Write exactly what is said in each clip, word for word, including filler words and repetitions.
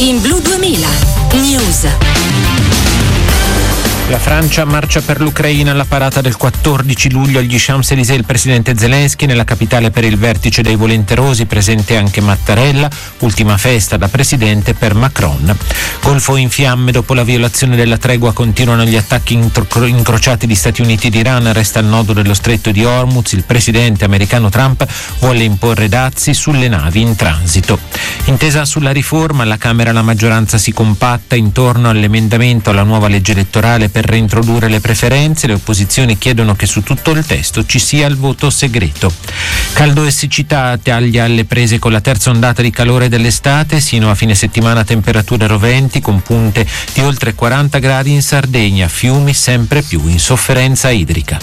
In Blu duemila News. La Francia marcia per l'Ucraina alla parata del quattordici luglio agli Champs-Élysées. Il presidente Zelensky nella capitale per il vertice dei volenterosi, presente anche Mattarella, ultima festa da presidente per Macron. Golfo in fiamme dopo la violazione della tregua, continuano gli attacchi intro- incrociati di Stati Uniti ed Iran, resta il nodo dello stretto di Hormuz. Il presidente americano Trump vuole imporre dazi sulle navi in transito. Intesa sulla riforma, alla Camera la maggioranza si compatta intorno all'emendamento alla nuova legge elettorale per reintrodurre le preferenze. Le opposizioni chiedono che su tutto il testo ci sia il voto segreto. Caldo e siccità, taglia alle prese con la terza ondata di calore dell'estate. Sino a fine settimana temperature roventi con punte di oltre quaranta gradi in Sardegna, fiumi sempre più in sofferenza idrica.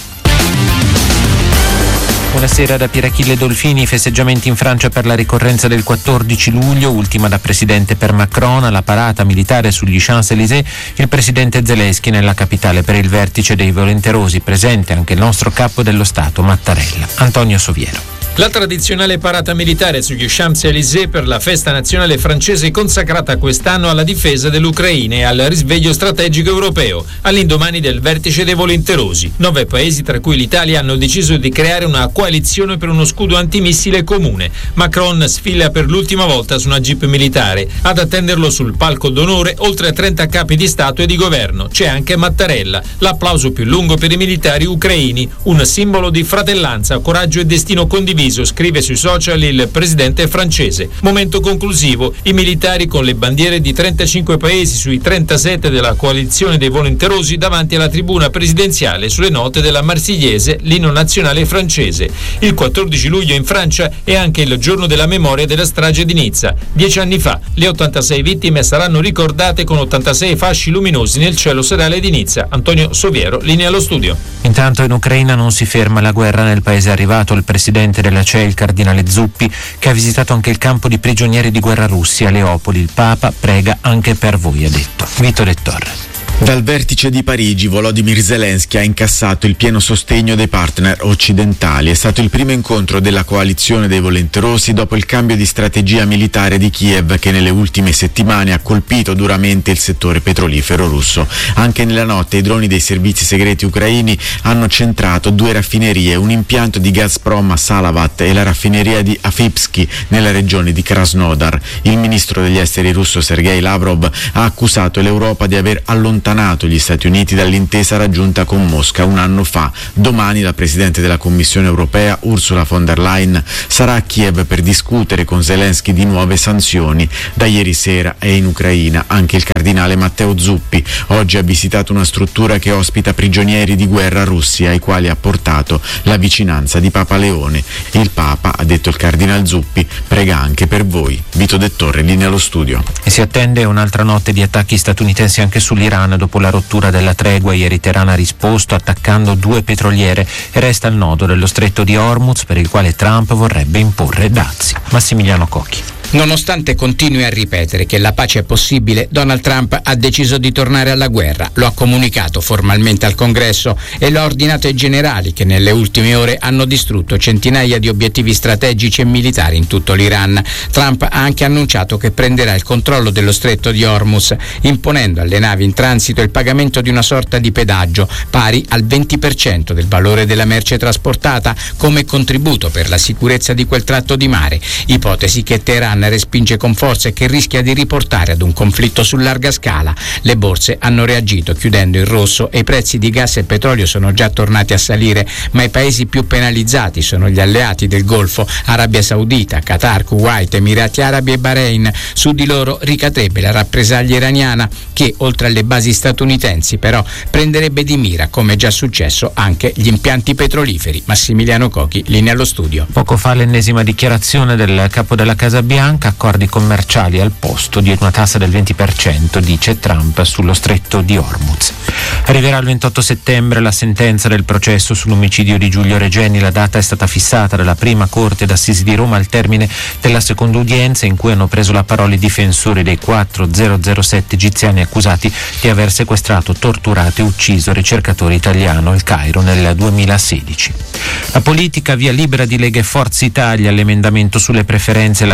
Buonasera da Pierachille Dolfini. Festeggiamenti in Francia per la ricorrenza del quattordici luglio, ultima da presidente per Macron. Alla parata militare sugli Champs-Élysées il presidente Zelensky nella capitale per il vertice dei volenterosi, presente anche il nostro capo dello Stato Mattarella. Antonio Soviero. La tradizionale parata militare sugli Champs-Élysées per la festa nazionale francese consacrata quest'anno alla difesa dell'Ucraina e al risveglio strategico europeo, all'indomani del vertice dei volenterosi. Nove paesi, tra cui l'Italia, hanno deciso di creare una coalizione per uno scudo antimissile comune. Macron sfila per l'ultima volta su una jeep militare. Ad attenderlo sul palco d'onore oltre a trenta capi di Stato e di governo. C'è anche Mattarella, l'applauso più lungo per i militari ucraini, un simbolo di fratellanza, coraggio e destino condiviso, scrive sui social il presidente francese. Momento conclusivo, i militari con le bandiere di trentacinque paesi sui trentasette della coalizione dei volenterosi davanti alla tribuna presidenziale sulle note della Marsigliese, l'inno nazionale francese. Il quattordici luglio in Francia è anche il giorno della memoria della strage di Nizza. Dieci anni fa le ottantasei vittime saranno ricordate con ottantasei fasci luminosi nel cielo serale di Nizza. Antonio Soviero, linea allo studio. Intanto in Ucraina non si ferma la guerra. Nel paese è arrivato il presidente della C E I, il cardinale Zuppi, che ha visitato anche il campo di prigionieri di guerra russi a Leopoli. Il Papa prega anche per voi, ha detto. Vito De Torre. Dal vertice di Parigi, Volodymyr Zelensky ha incassato il pieno sostegno dei partner occidentali. È stato il primo incontro della coalizione dei volenterosi dopo il cambio di strategia militare di Kiev, che nelle ultime settimane ha colpito duramente il settore petrolifero russo. Anche nella notte i droni dei servizi segreti ucraini hanno centrato due raffinerie, un impianto di Gazprom a Salavat e la raffineria di Afipsky nella regione di Krasnodar. Il ministro degli esteri russo Sergei Lavrov ha accusato l'Europa di aver allontanato gli Stati Uniti dall'intesa raggiunta con Mosca un anno fa. Domani la Presidente della Commissione europea, Ursula von der Leyen, sarà a Kiev per discutere con Zelensky di nuove sanzioni. Da ieri sera è in Ucraina anche il cardinale Matteo Zuppi. Oggi ha visitato una struttura che ospita prigionieri di guerra russi, ai quali ha portato la vicinanza di Papa Leone. Il Papa, ha detto il cardinale Zuppi, prega anche per voi. Vito De Torre, linea allo studio. E si attende un'altra notte di attacchi statunitensi anche sull'Iran. Dopo la rottura della tregua, ieri Teheran ha risposto attaccando due petroliere e resta il nodo dello stretto di Hormuz, per il quale Trump vorrebbe imporre dazi. Massimiliano Cocchi. Nonostante continui a ripetere che la pace è possibile, Donald Trump ha deciso di tornare alla guerra. Lo ha comunicato formalmente al Congresso e lo ha ordinato ai generali, che nelle ultime ore hanno distrutto centinaia di obiettivi strategici e militari in tutto l'Iran. Trump ha anche annunciato che prenderà il controllo dello stretto di Hormuz, imponendo alle navi in transito il pagamento di una sorta di pedaggio pari al venti per cento del valore della merce trasportata come contributo per la sicurezza di quel tratto di mare, ipotesi che Teheran respinge con forza e che rischia di riportare ad un conflitto su larga scala. Le borse hanno reagito chiudendo in rosso e i prezzi di gas e petrolio sono già tornati a salire, ma i paesi più penalizzati sono gli alleati del Golfo, Arabia Saudita, Qatar, Kuwait, Emirati Arabi e Bahrain. Su di loro ricadrebbe la rappresaglia iraniana che, oltre alle basi statunitensi, però prenderebbe di mira, come già successo, anche gli impianti petroliferi. Massimiliano Cocchi, linea allo studio. Poco fa l'ennesima dichiarazione del capo della Casa Bianca. Accordi commerciali al posto di una tassa del venti per cento, dice Trump, sullo stretto di Hormuz. Arriverà il ventotto settembre la sentenza del processo sull'omicidio di Giulio Regeni. La data è stata fissata dalla prima Corte d'Assisi di Roma al termine della seconda udienza, in cui hanno preso la parola i difensori dei quattro zero zero sette egiziani accusati di aver sequestrato, torturato e ucciso il ricercatore italiano al Cairo nel duemilasedici. La politica, via libera di Lega e Forza Italia, l'emendamento sulle preferenze e la riforma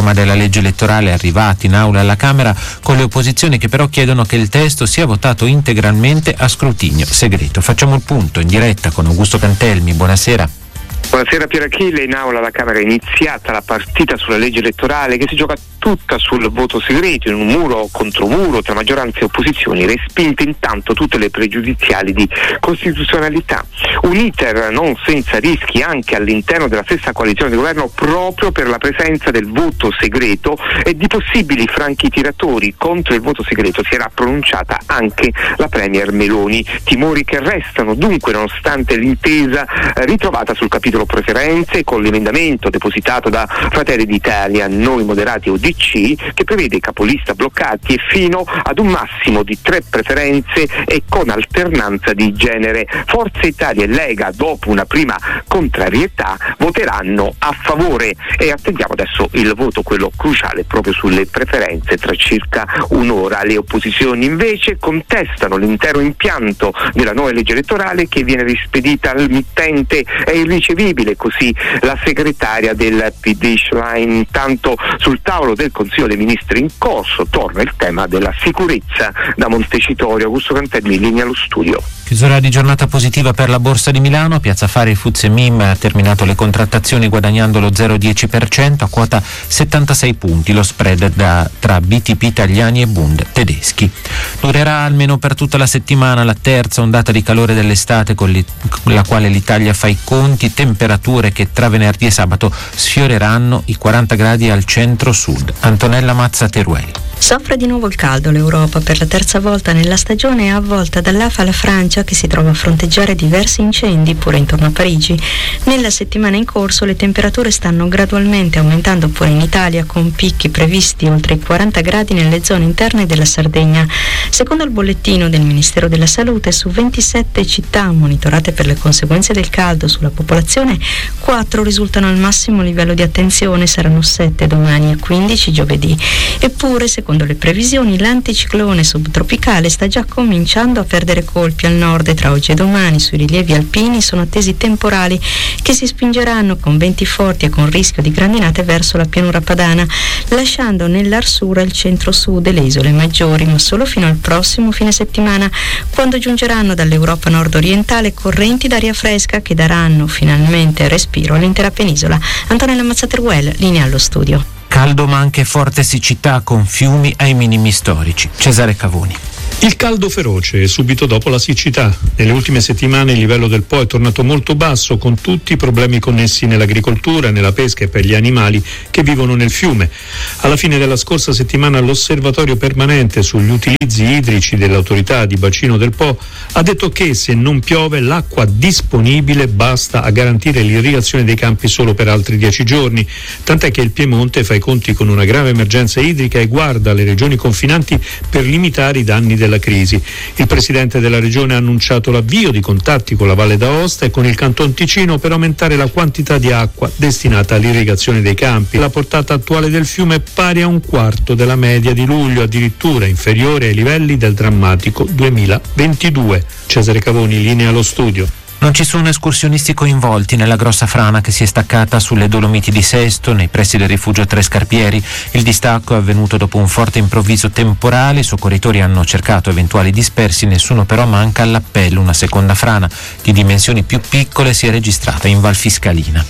riforma della legge elettorale è arrivata in aula alla Camera, con le opposizioni che però chiedono che il testo sia votato integralmente a scrutinio segreto. Facciamo il punto in diretta con Augusto Cantelmi. Buonasera. Buonasera Pier Achille, in aula alla Camera è iniziata la partita sulla legge elettorale che si gioca tutta sul voto segreto, in un muro contro muro tra maggioranza e opposizioni, respinte intanto tutte le pregiudiziali di costituzionalità. Un iter non senza rischi anche all'interno della stessa coalizione di governo proprio per la presenza del voto segreto e di possibili franchi tiratori contro il voto segreto. Si era pronunciata anche la Premier Meloni. Timori che restano dunque nonostante l'intesa eh, ritrovata sul capitolo preferenze con l'emendamento depositato da Fratelli d'Italia, Noi Moderati e U D C, che prevede capolista bloccati e fino ad un massimo di tre preferenze e con alternanza di genere. Forza Italia e Lega, dopo una prima contrarietà, voteranno a favore e attendiamo adesso il voto, quello cruciale proprio sulle preferenze, tra circa un'ora. Le opposizioni invece contestano l'intero impianto della nuova legge elettorale che viene rispedita al mittente e irricevibile. Così la segretaria del P D Schlein. Intanto sul tavolo del Consiglio dei Ministri in corso torna il tema della sicurezza. Da Montecitorio, Augusto Cantelmi, linea allo studio. Chiusura di giornata positiva per la Borsa di Milano. Piazza Affari F T S E M I M ha terminato le contrattazioni guadagnando lo zero virgola dieci per cento a quota settantasei punti, lo spread da, tra B T P italiani e Bund tedeschi. Durerà almeno per tutta la settimana la terza ondata di calore dell'estate con, li, con la quale l'Italia fa i conti, temperature che tra venerdì e sabato sfioreranno i quaranta gradi al centro-sud. Antonella Mazza Teruel. Soffre di nuovo il caldo l'Europa. Per la terza volta nella stagione è avvolta dall'afa la Francia, che si trova a fronteggiare diversi incendi pure intorno a Parigi. Nella settimana in corso le temperature stanno gradualmente aumentando pure in Italia, con picchi previsti oltre i quaranta gradi nelle zone interne della Sardegna. Secondo il bollettino del Ministero della Salute, su ventisette città monitorate per le conseguenze del caldo sulla popolazione, quattro risultano al massimo livello di attenzione, saranno sette domani e quindici giovedì. Eppure, secondo le previsioni, l'anticiclone subtropicale sta già cominciando a perdere colpi al nord e tra oggi e domani sui rilievi alpini sono attesi temporali che si spingeranno con venti forti e con rischio di grandinate verso la pianura padana, lasciando nell'arsura il centro-sud e le isole maggiori, ma solo fino al prossimo fine settimana, quando giungeranno dall'Europa nord-orientale correnti d'aria fresca che daranno finalmente respiro all'intera penisola. Antonella Mazzateruel, linea allo studio. Caldo ma anche forte siccità con fiumi ai minimi storici. Cesare Cavoni. Il caldo feroce subito dopo la siccità. Nelle ultime settimane il livello del Po è tornato molto basso, con tutti i problemi connessi nell'agricoltura, nella pesca e per gli animali che vivono nel fiume. Alla fine della scorsa settimana l'osservatorio permanente sugli utilizzi idrici dell'autorità di bacino del Po ha detto che se non piove l'acqua disponibile basta a garantire l'irrigazione dei campi solo per altri dieci giorni, tant'è che il Piemonte fa i conti con una grave emergenza idrica e guarda le regioni confinanti per limitare i danni della crisi. Il presidente della regione ha annunciato l'avvio di contatti con la Valle d'Aosta e con il Canton Ticino per aumentare la quantità di acqua destinata all'irrigazione dei campi. La portata attuale del fiume è pari a un quarto della media di luglio, addirittura inferiore ai livelli del drammatico duemilaventidue. Cesare Cavoni, linea allo studio. Non ci sono escursionisti coinvolti nella grossa frana che si è staccata sulle Dolomiti di Sesto, nei pressi del rifugio Tre Scarpieri. Il distacco è avvenuto dopo un forte improvviso temporale. I soccorritori hanno cercato eventuali dispersi, nessuno però manca all'appello. Una seconda frana di dimensioni più piccole si è registrata in Val Fiscalina.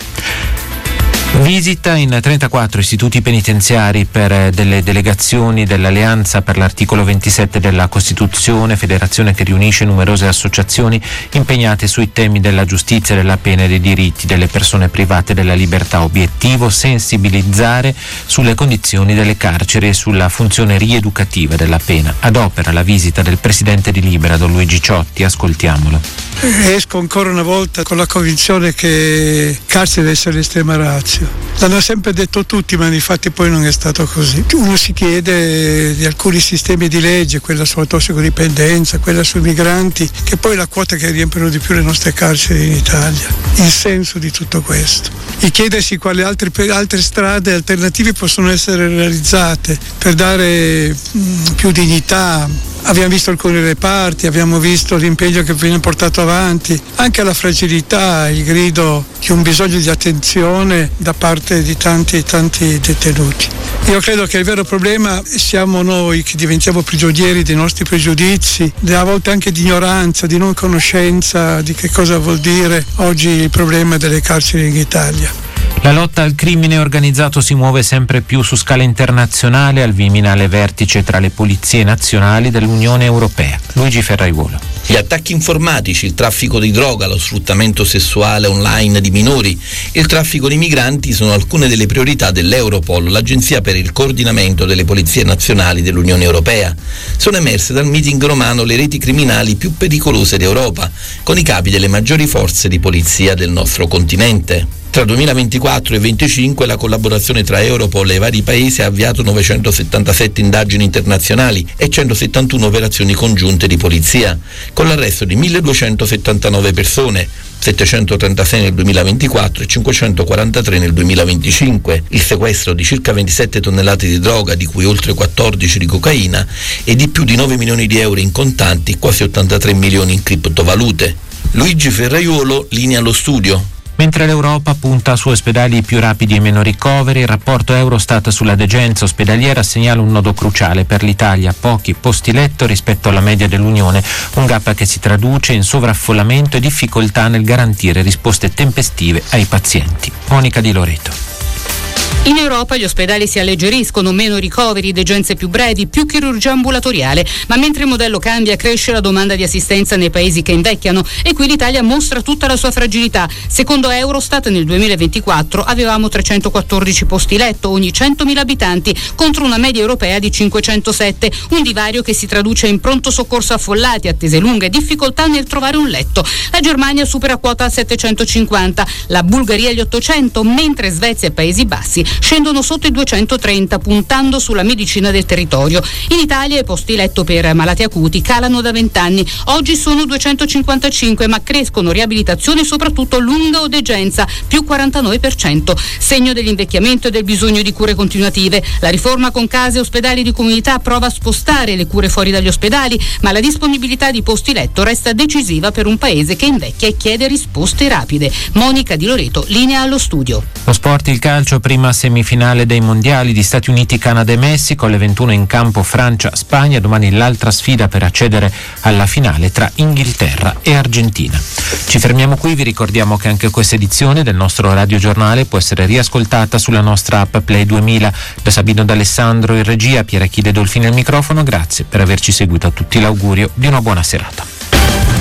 Visita in trentaquattro istituti penitenziari per delle delegazioni dell'Alleanza per l'articolo ventisette della Costituzione, federazione che riunisce numerose associazioni impegnate sui temi della giustizia, della pena e dei diritti delle persone private della libertà. Obiettivo: sensibilizzare sulle condizioni delle carceri e sulla funzione rieducativa della pena. Ad opera la visita del presidente di Libera, Don Luigi Ciotti. Ascoltiamolo. Esco ancora una volta con la convinzione che carcere deve essere l'estrema razza. L'hanno sempre detto tutti, ma infatti poi non è stato così. Uno si chiede di alcuni sistemi di legge, quella sulla tossicodipendenza, quella sui migranti, che poi è la quota che riempiono di più le nostre carceri in Italia. Il senso di tutto questo. E chiedersi quali altre, altre strade alternative possono essere realizzate per dare mh, più dignità Abbiamo visto alcuni reparti, abbiamo visto l'impegno che viene portato avanti, anche la fragilità, il grido di un bisogno di attenzione da parte di tanti tanti detenuti. Io credo che il vero problema siamo noi che diventiamo prigionieri dei nostri pregiudizi, a volte anche di ignoranza, di non conoscenza di che cosa vuol dire oggi il problema delle carceri in Italia. La lotta al crimine organizzato si muove sempre più su scala internazionale al Viminale vertice tra le polizie nazionali dell'Unione Europea. Luigi Ferraiuolo. Gli attacchi informatici, il traffico di droga, lo sfruttamento sessuale online di minori e il traffico di migranti sono alcune delle priorità dell'Europol, l'agenzia per il coordinamento delle polizie nazionali dell'Unione Europea. Sono emerse dal meeting romano le reti criminali più pericolose d'Europa, con i capi delle maggiori forze di polizia del nostro continente. Tra duemilaventiquattro e duemilaventicinque la collaborazione tra Europol e i vari paesi ha avviato novecentosettantasette indagini internazionali e centosettantuno operazioni congiunte di polizia, con l'arresto di milleduecentosettantanove persone, settecentotrentasei nel duemilaventiquattro e cinquecentoquarantatré nel duemilaventicinque, il sequestro di circa ventisette tonnellate di droga, di cui oltre quattordici di cocaina, e di più di nove milioni di euro in contanti, quasi ottantatré milioni in criptovalute. Luigi Ferraiuolo, linea allo studio. Mentre l'Europa punta su ospedali più rapidi e meno ricoveri, il rapporto Eurostat sulla degenza ospedaliera segnala un nodo cruciale per l'Italia: pochi posti letto rispetto alla media dell'Unione, un gap che si traduce in sovraffollamento e difficoltà nel garantire risposte tempestive ai pazienti. Monica Di Loreto. In Europa gli ospedali si alleggeriscono, meno ricoveri, degenze più brevi, più chirurgia ambulatoriale, ma mentre il modello cambia cresce la domanda di assistenza nei paesi che invecchiano e qui l'Italia mostra tutta la sua fragilità. Secondo Eurostat nel duemilaventiquattro avevamo trecentoquattordici posti letto ogni centomila abitanti contro una media europea di cinquecentosette, un divario che si traduce in pronto soccorso affollati, attese lunghe, difficoltà nel trovare un letto. La Germania supera quota settecentocinquanta, la Bulgaria gli ottocento, mentre Svezia e Paesi Bassi scendono sotto i duecentotrenta, puntando sulla medicina del territorio. In Italia i posti letto per malati acuti calano da vent'anni, oggi sono duecentocinquantacinque, ma crescono riabilitazione e soprattutto lunga o degenza, più quarantanove per cento, segno dell'invecchiamento e del bisogno di cure continuative. La riforma con case e ospedali di comunità prova a spostare le cure fuori dagli ospedali, ma la disponibilità di posti letto resta decisiva per un paese che invecchia e chiede risposte rapide. Monica Di Loreto, linea allo studio. Lo sport, il calcio, prima semifinale dei mondiali di Stati Uniti, Canada e Messico, alle ventuno in campo Francia, Spagna, domani l'altra sfida per accedere alla finale tra Inghilterra e Argentina. Ci fermiamo qui, vi ricordiamo che anche questa edizione del nostro radiogiornale può essere riascoltata sulla nostra app Play duemila. Da Sabino D'Alessandro in regia, Pierachide Dolfini al microfono, grazie per averci seguito, a tutti l'augurio di una buona serata.